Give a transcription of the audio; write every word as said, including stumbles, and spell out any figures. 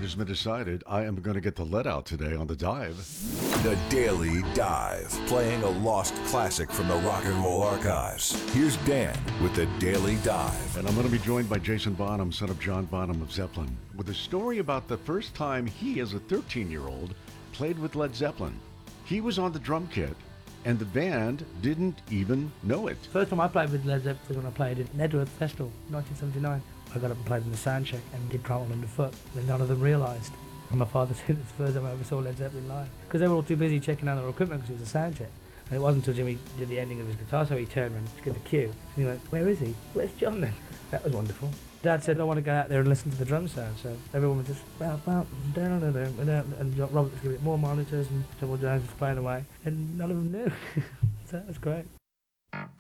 has been decided. I am going to get the let out today on The Dive. The Daily Dive, playing a lost classic from the Rock and Roll Archives. Here's Dan with The Daily Dive. And I'm going to be joined by Jason Bonham, son of John Bonham of Zeppelin, with a story about the first time he, as a thirteen-year-old, played with Led Zeppelin. He was on the drum kit, and the band didn't even know it. First time I played with Led Zeppelin when I played at Nedworth Festival, nineteen seventy-nine. I got up and played in the sound check and did Trample Underfoot, and none of them realised. And my father said it's the first time I ever saw Led Zeppelin live. Because they were all too busy checking out their equipment because it was a sound check. And it wasn't until Jimmy did the ending of his guitar, so he turned around to get the cue. And he went, where is he? Where's John then? That was wonderful. Dad said, I want to go out there and listen to the drum sound. So everyone was just, bow, bow, down, down, down, down, and Robert was giving it more monitors and Double Jones was playing away. And none of them knew. So that was great.